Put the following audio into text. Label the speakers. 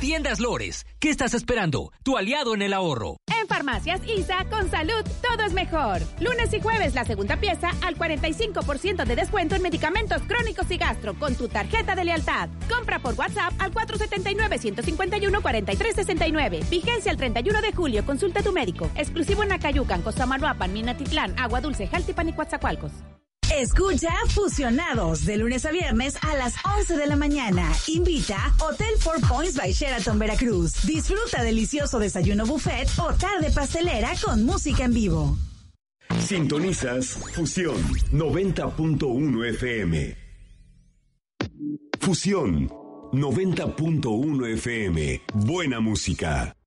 Speaker 1: Tiendas Lores, ¿qué estás esperando? Tu aliado en el ahorro.
Speaker 2: En Farmacias ISA, con salud, todo es mejor. Lunes y jueves, la segunda pieza al 45% de descuento en medicamentos crónicos y gastro con tu tarjeta de lealtad. Compra por WhatsApp al 479-151-4369. Vigencia el 31 de julio. Consulta a tu médico. Exclusivo en Acayucan, Cosamaloapan, Minatitlán, Agua Dulce, Jaltipan y Coatzacoalcos.
Speaker 3: Escucha Fusionados de lunes a viernes a las 11 de la mañana. Invita Hotel Four Points by Sheraton Veracruz. Disfruta delicioso desayuno buffet o tarde pastelera con música en vivo.
Speaker 4: Sintonizas Fusión 90.1 FM. Fusión 90.1 FM. Buena música.